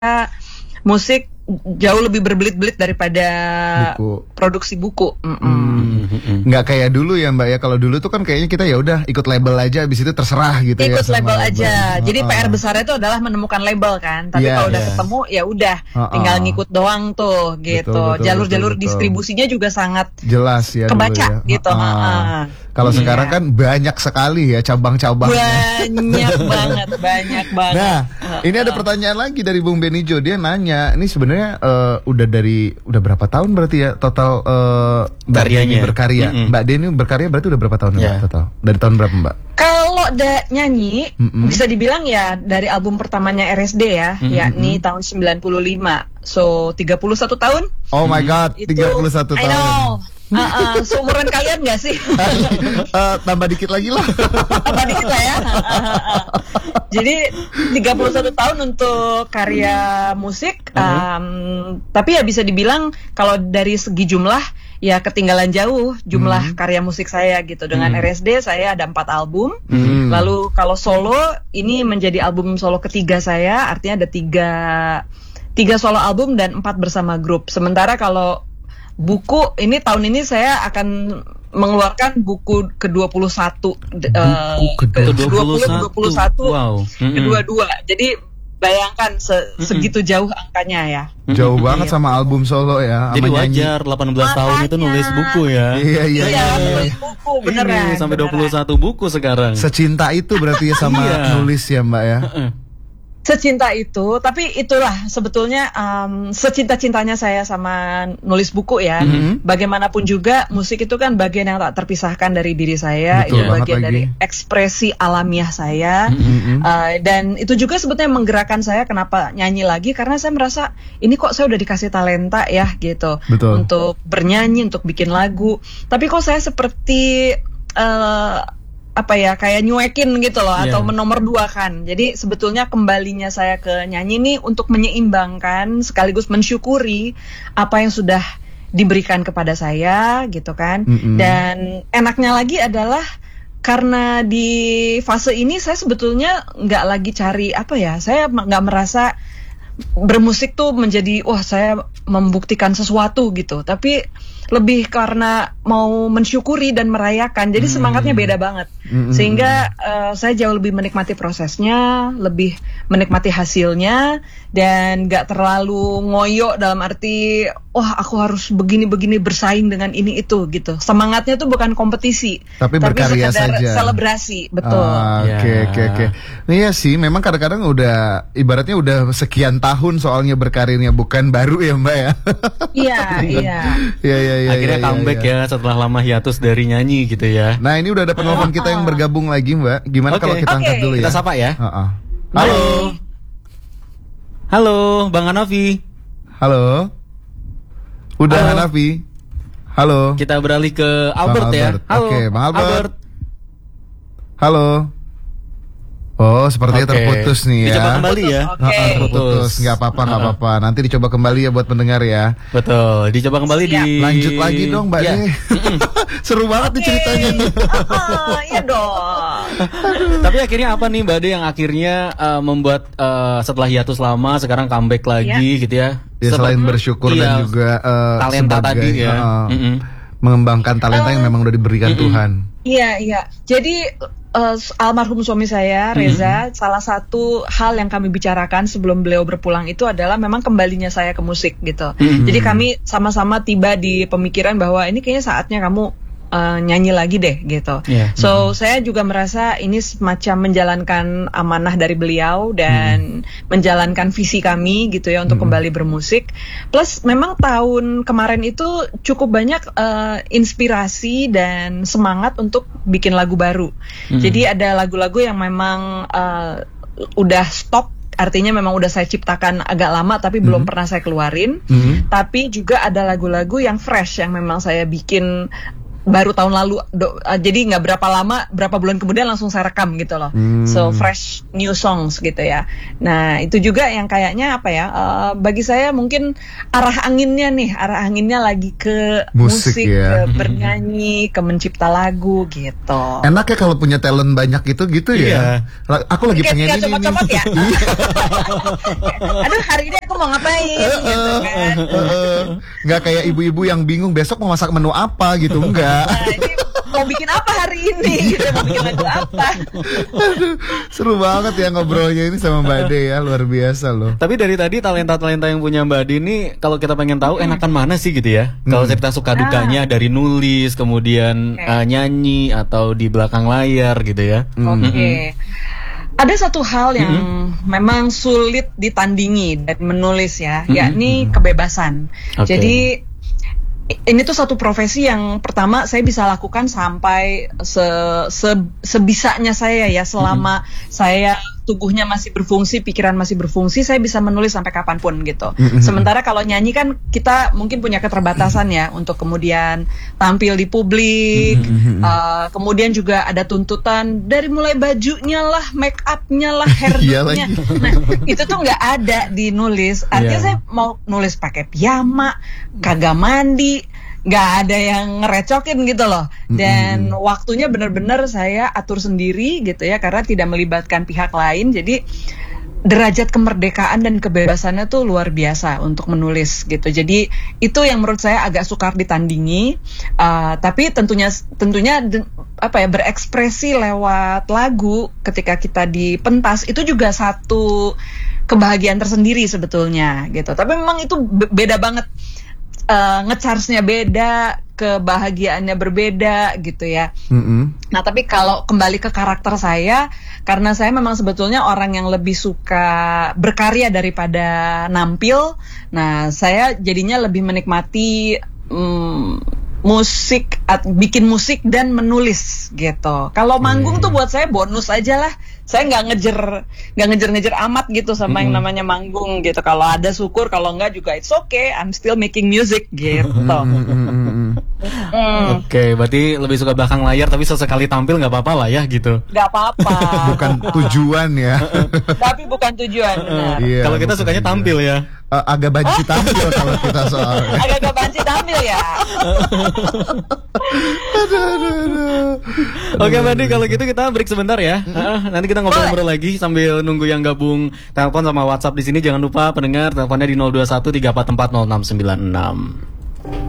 musik jauh lebih berbelit-belit daripada produksi buku. Nggak kayak dulu ya Mbak ya. Kalau dulu tuh kan kayaknya kita ya udah ikut label aja, abis itu terserah gitu ya. Ikut label aja. Jadi PR besarnya itu adalah menemukan label kan. Tapi kalau udah ketemu ya udah tinggal ngikut doang tuh gitu. Jalur-jalur distribusinya juga sangat jelas ya. Kebaca ya. gitu. Kalau sekarang kan banyak sekali ya cabang-cabangnya. Banyak banget. Nah, ini ada pertanyaan lagi dari Bung Benijo. Dia nanya, ini sebenarnya udah berapa tahun berarti ya total Mbak Deni berkarya? Mbak Deni berkarya berarti udah berapa tahun ya total? Dari tahun berapa Mbak? Kalau nyanyi bisa dibilang ya dari album pertamanya RSD ya, yakni tahun 95. So 31 tahun. Oh my god, 31 tahun. I know. Seumuran kalian gak sih? Tambah dikit lagi lah. Tambah dikit lah ya. Jadi 31 tahun untuk karya musik. Tapi ya bisa dibilang kalau dari segi jumlah ya ketinggalan jauh jumlah karya musik saya gitu. Dengan RSD saya ada 4 album. Lalu kalau solo ini menjadi album solo ketiga saya. Artinya ada 3 solo album dan 4 bersama grup. Sementara kalau buku ini tahun ini saya akan mengeluarkan buku ke-21 ke-21 wow. Kedua-dua. Jadi bayangkan segitu jauh angkanya ya. Jauh banget sama album solo ya. Jadi wajar 18 tahun itu nulis buku ya. Iya, nulis buku beneran. Ini sampai 21 buku sekarang. Secinta itu berarti ya sama nulis ya Mbak ya. Secinta itu, tapi itulah sebetulnya secinta-cintanya saya sama nulis buku ya. Bagaimanapun juga musik itu kan bagian yang tak terpisahkan dari diri saya. Betul, itu bagian lagi dari ekspresi alamiah saya. Dan itu juga sebetulnya menggerakkan saya kenapa nyanyi lagi, karena saya merasa ini kok saya udah dikasih talenta ya gitu. Betul. Untuk bernyanyi, untuk bikin lagu. Tapi kok saya seperti kayak nyuekin gitu loh, atau menomor 2 kan. Jadi sebetulnya kembalinya saya ke nyanyi ini untuk menyeimbangkan sekaligus mensyukuri apa yang sudah diberikan kepada saya gitu kan. Dan enaknya lagi adalah karena di fase ini saya sebetulnya nggak lagi cari saya nggak merasa bermusik tuh menjadi saya membuktikan sesuatu gitu, tapi lebih karena mau mensyukuri dan merayakan. Jadi semangatnya beda banget. Sehingga saya jauh lebih menikmati prosesnya, lebih menikmati hasilnya, dan gak terlalu ngoyo dalam arti aku harus begini-begini bersaing dengan ini itu gitu. Semangatnya tuh bukan kompetisi, tapi berkarya sekadar saja. Selebrasi, betul. Oke. Iya sih, memang kadang-kadang udah ibaratnya udah sekian tahun soalnya berkarirnya, bukan baru ya Mbak ya. Iya. Akhirnya comeback ya setelah lama hiatus dari nyanyi gitu ya. Nah ini udah ada penelpon kita yang bergabung lagi Mbak. Gimana kalau kita angkat dulu ya? Kita sapa ya. Halo. Halo Bang Hanafi. Halo. Udah Hanafi. Halo. Kita beralih ke Albert ya. Halo. Oke, Bang Albert. Halo. Oh, sepertinya terputus nih ya. Dicoba kembali ya. Terputus. Nggak apa-apa. Nanti dicoba kembali ya buat pendengar ya. Betul. Dicoba kembali Lanjut lagi dong Mbak nih. Seru banget nih ceritanya. Iya dong. Tapi akhirnya apa nih Mbak De yang akhirnya membuat setelah hiatus lama sekarang comeback lagi gitu ya? Ya selain bersyukur dan juga talenta tadi ya. Mengembangkan talenta yang memang udah diberikan Tuhan. Iya. Jadi almarhum suami saya Reza, salah satu hal yang kami bicarakan sebelum beliau berpulang itu adalah memang kembalinya saya ke musik gitu. Jadi kami sama-sama tiba di pemikiran bahwa ini kayaknya saatnya kamu nyanyi lagi deh gitu. So saya juga merasa ini semacam menjalankan amanah dari beliau dan menjalankan visi kami gitu ya untuk kembali bermusik. Plus memang tahun kemarin itu cukup banyak inspirasi dan semangat untuk bikin lagu baru. Jadi ada lagu-lagu yang memang udah stop. Artinya memang udah saya ciptakan agak lama tapi belum pernah saya keluarin. Tapi juga ada lagu-lagu yang fresh yang memang saya bikin baru tahun lalu, jadi nggak berapa bulan kemudian langsung saya rekam gitu loh. So fresh new songs gitu ya. Nah itu juga yang kayaknya apa ya, bagi saya mungkin arah anginnya lagi ke musik ya. Ke bernyanyi, ke mencipta lagu gitu. Enak ya kalau punya talent banyak gitu ya. Aku lagi pengen ini comot-comot ya. Aduh hari ini aku mau ngapain gitu kan. Nggak kayak ibu-ibu yang bingung besok mau masak menu apa gitu, enggak. Nah, ini mau bikin apa hari ini? Gitu, mau bikin lagu apa? Aduh, seru banget ya ngobrolnya ini sama Mbak De ya, luar biasa loh. Tapi dari tadi talenta-talenta yang punya Mbak De ini, kalau kita pengen tahu enakan mana sih gitu ya? Kalau cerita suka dukanya dari nulis, kemudian nyanyi atau di belakang layar gitu ya? Oke. Ada satu hal yang memang sulit ditandingi dari menulis ya, yakni kebebasan. Jadi ini tuh satu profesi yang pertama saya bisa lakukan sampai sebisanya saya ya, selama saya tubuhnya masih berfungsi, pikiran masih berfungsi, saya bisa menulis sampai kapanpun gitu. Sementara kalau nyanyi kan kita mungkin punya keterbatasan ya untuk kemudian tampil di publik, kemudian juga ada tuntutan dari mulai bajunya lah, make upnya lah, hairnya. Nah itu tuh nggak ada di nulis. Artinya saya mau nulis pakai piyama, kagak mandi, nggak ada yang ngerecokin gitu loh. Dan waktunya benar-benar saya atur sendiri gitu ya, karena tidak melibatkan pihak lain. Jadi derajat kemerdekaan dan kebebasannya tuh luar biasa untuk menulis gitu. Jadi itu yang menurut saya agak sukar ditandingi. Tapi tentunya apa ya, berekspresi lewat lagu ketika kita di pentas itu juga satu kebahagiaan tersendiri sebetulnya gitu. Tapi memang itu beda banget. Nge-charge-nya beda, kebahagiaannya berbeda gitu ya. Nah tapi kalau kembali ke karakter saya, karena saya memang sebetulnya orang yang lebih suka berkarya daripada nampil. Nah saya jadinya lebih menikmati musik, bikin musik dan menulis gitu. Kalau manggung tuh buat saya bonus aja lah. Saya nggak ngejar amat gitu sama yang namanya manggung gitu. Kalau ada syukur, kalau enggak juga it's okay. I'm still making music gitu. Oke, berarti lebih suka belakang layar, tapi sesekali tampil nggak apa-apa lah ya gitu. Nggak apa-apa. Bukan tujuan ya. Tapi bukan tujuan. Iya, kalau kita sukanya tampil ya. Agak banci tampil kalau kita soalnya. Agak banci tampil ya. Oke Mbak Di, kalau gitu kita break sebentar ya. Nanti kita ngobrol-ngobrol lagi sambil nunggu yang gabung telepon sama WhatsApp di sini. Jangan lupa pendengar teleponnya di 021 344 0696.